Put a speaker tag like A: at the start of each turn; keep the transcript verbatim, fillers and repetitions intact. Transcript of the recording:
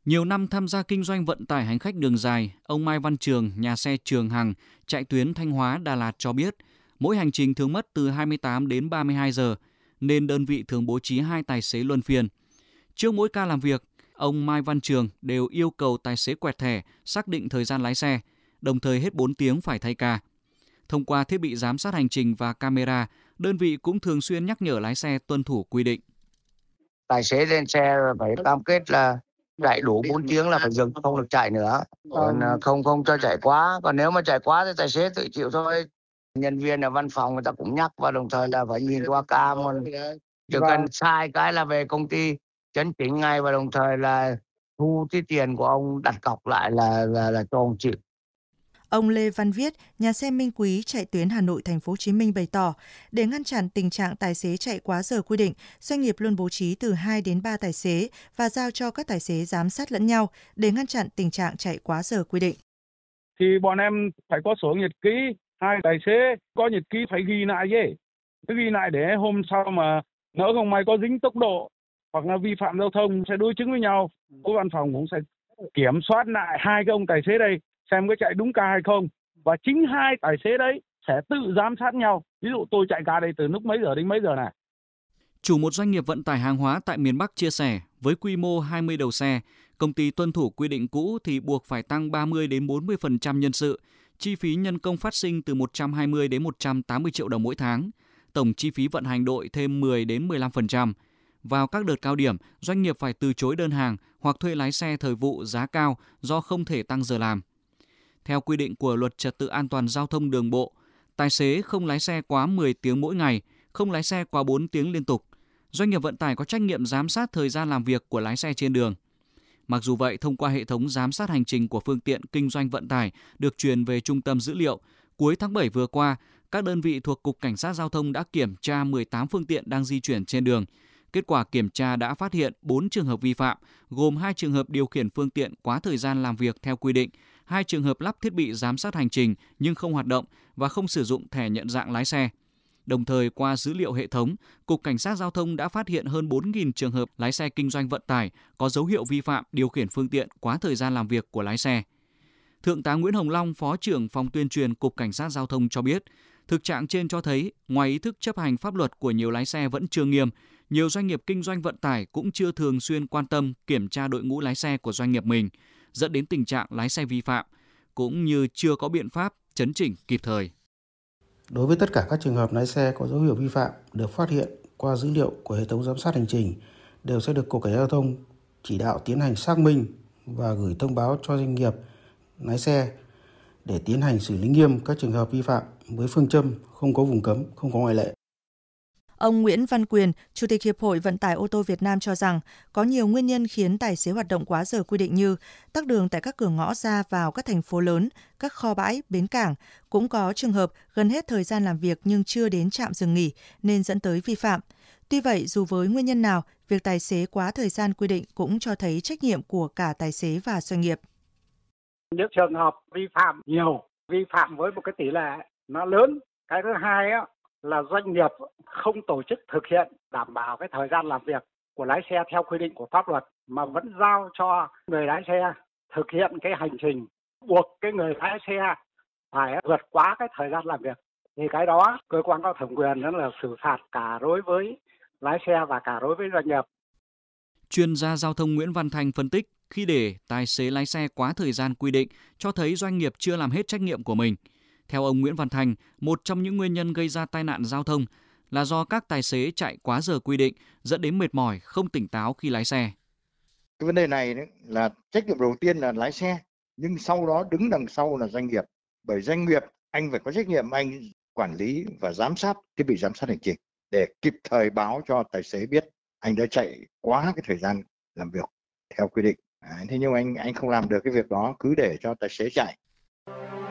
A: Nhiều năm tham gia kinh doanh vận tải hành khách đường dài, ông Mai Văn Trường, nhà xe Trường Hằng, chạy tuyến Thanh Hóa - Đà Lạt cho biết, mỗi hành trình thường mất từ hai mươi tám đến ba mươi hai giờ, nên đơn vị thường bố trí hai tài xế luân phiên. Trước mỗi ca làm việc, ông Mai Văn Trường đều yêu cầu tài xế quẹt thẻ, xác định thời gian lái xe, đồng thời hết bốn tiếng phải thay ca. Thông qua thiết bị giám sát hành trình và camera, đơn vị cũng thường xuyên nhắc nhở lái xe tuân thủ quy định.
B: Tài xế lên xe phải cam kết là chạy đủ bốn tiếng là phải dừng, không được chạy nữa. Còn không không cho chạy quá. Còn nếu mà chạy quá thì tài xế tự chịu thôi. Nhân viên ở văn phòng người ta cũng nhắc, và đồng thời là phải nhìn qua cam. Chỉ cần sai cái là về công ty chấn chỉnh ngay, và đồng thời là thu cái tiền của ông đặt cọc lại là là là cho ông chịu.
C: Ông Lê Văn Viết, nhà xe Minh Quý chạy tuyến Hà Nội Thành phố Hồ Chí Minh bày tỏ, để ngăn chặn tình trạng tài xế chạy quá giờ quy định, doanh nghiệp luôn bố trí từ hai đến ba tài xế và giao cho các tài xế giám sát lẫn nhau để ngăn chặn tình trạng chạy quá giờ quy định.
D: Thì bọn em phải có sổ nhật ký, hai tài xế có nhật ký phải ghi lại chứ. Cứ ghi lại để hôm sau mà nỡ không may có dính tốc độ hoặc là vi phạm giao thông sẽ đối chứng với nhau. Cô văn phòng cũng sẽ kiểm soát lại hai cái ông tài xế đây xem có chạy đúng ca hay không, và chính hai tài xế đấy sẽ tự giám sát nhau. Ví dụ tôi chạy ca đây từ lúc mấy giờ đến mấy giờ này.
A: Chủ một doanh nghiệp vận tải hàng hóa tại miền Bắc chia sẻ, với quy mô hai mươi đầu xe, công ty tuân thủ quy định cũ thì buộc phải tăng ba mươi đến bốn mươi phần trăm nhân sự, chi phí nhân công phát sinh từ một trăm hai mươi đến một trăm tám mươi triệu đồng mỗi tháng, tổng chi phí vận hành đội thêm mười đến mười lăm phần trăm. Vào các đợt cao điểm, doanh nghiệp phải từ chối đơn hàng hoặc thuê lái xe thời vụ giá cao do không thể tăng giờ làm. Theo quy định của Luật Trật tự an toàn giao thông đường bộ, tài xế không lái xe quá mười tiếng mỗi ngày, không lái xe quá bốn tiếng liên tục. Doanh nghiệp vận tải có trách nhiệm giám sát thời gian làm việc của lái xe trên đường. Mặc dù vậy, thông qua hệ thống giám sát hành trình của phương tiện kinh doanh vận tải được truyền về trung tâm dữ liệu, cuối tháng bảy vừa qua, các đơn vị thuộc Cục Cảnh sát Giao thông đã kiểm tra mười tám phương tiện đang di chuyển trên đường. Kết quả kiểm tra đã phát hiện bốn trường hợp vi phạm, gồm hai trường hợp điều khiển phương tiện quá thời gian làm việc theo quy định, hai trường hợp lắp thiết bị giám sát hành trình nhưng không hoạt động và không sử dụng thẻ nhận dạng lái xe. Đồng thời, qua dữ liệu hệ thống, Cục Cảnh sát Giao thông đã phát hiện hơn bốn nghìn trường hợp lái xe kinh doanh vận tải có dấu hiệu vi phạm điều khiển phương tiện quá thời gian làm việc của lái xe. Thượng tá Nguyễn Hồng Long, Phó trưởng Phòng Tuyên truyền Cục Cảnh sát Giao thông cho biết, thực trạng trên cho thấy ngoài ý thức chấp hành pháp luật của nhiều lái xe vẫn chưa nghiêm, nhiều doanh nghiệp kinh doanh vận tải cũng chưa thường xuyên quan tâm kiểm tra đội ngũ lái xe của doanh nghiệp mình, dẫn đến tình trạng lái xe vi phạm, cũng như chưa có biện pháp chấn chỉnh kịp thời.
E: Đối với tất cả các trường hợp lái xe có dấu hiệu vi phạm được phát hiện qua dữ liệu của hệ thống giám sát hành trình đều sẽ được Cục Cảnh sát Giao thông chỉ đạo tiến hành xác minh và gửi thông báo cho doanh nghiệp lái xe để tiến hành xử lý nghiêm các trường hợp vi phạm với phương châm không có vùng cấm, không có ngoại lệ.
C: Ông Nguyễn Văn Quyền, Chủ tịch Hiệp hội Vận tải ô tô Việt Nam cho rằng có nhiều nguyên nhân khiến tài xế hoạt động quá giờ quy định như tắc đường tại các cửa ngõ ra vào các thành phố lớn, các kho bãi, bến cảng. Cũng có trường hợp gần hết thời gian làm việc nhưng chưa đến trạm dừng nghỉ nên dẫn tới vi phạm. Tuy vậy, dù với nguyên nhân nào, việc tài xế quá thời gian quy định cũng cho thấy trách nhiệm của cả tài xế và doanh nghiệp.
F: Những trường hợp vi phạm nhiều, vi phạm với một cái tỷ lệ nó lớn. Cái thứ hai á, là doanh nghiệp không tổ chức thực hiện đảm bảo cái thời gian làm việc của lái xe theo quy định của pháp luật, mà vẫn giao cho người lái xe thực hiện cái hành trình, buộc cái người lái xe phải vượt quá cái thời gian làm việc. Thì cái đó cơ quan có thẩm quyền đó là xử phạt cả đối với lái xe và cả đối với doanh nghiệp.
A: Chuyên gia giao thông Nguyễn Văn Thành phân tích, khi để tài xế lái xe quá thời gian quy định cho thấy doanh nghiệp chưa làm hết trách nhiệm của mình. Theo ông Nguyễn Văn Thành, một trong những nguyên nhân gây ra tai nạn giao thông là do các tài xế chạy quá giờ quy định, dẫn đến mệt mỏi, không tỉnh táo khi lái xe.
G: Cái vấn đề này đấy là trách nhiệm đầu tiên là lái xe, nhưng sau đó đứng đằng sau là doanh nghiệp. Bởi doanh nghiệp, anh phải có trách nhiệm anh quản lý và giám sát thiết bị giám sát hành trình để kịp thời báo cho tài xế biết anh đã chạy quá cái thời gian làm việc theo quy định. À, thế nhưng anh anh không làm được cái việc đó, cứ để cho tài xế chạy.